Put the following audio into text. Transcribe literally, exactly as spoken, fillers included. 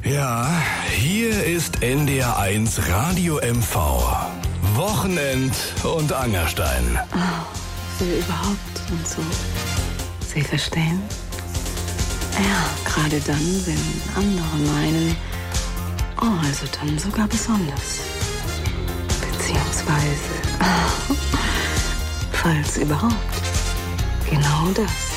Ja, hier ist N D R eins Radio M V. Wochenend und Angerstein. Oh, so überhaupt und so. Sie verstehen? Ja, gerade dann, wenn andere meinen, oh, also dann sogar besonders. Beziehungsweise, falls überhaupt, genau das.